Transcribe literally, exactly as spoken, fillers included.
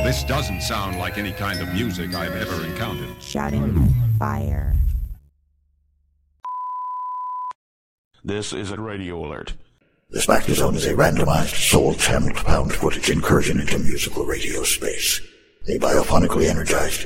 This doesn't sound like any kind of music I've ever encountered. Shouting fire. This is a radio alert. The Spactor Zone is a randomized, soul-channeled pound footage incursion into musical radio space. A biophonically energized,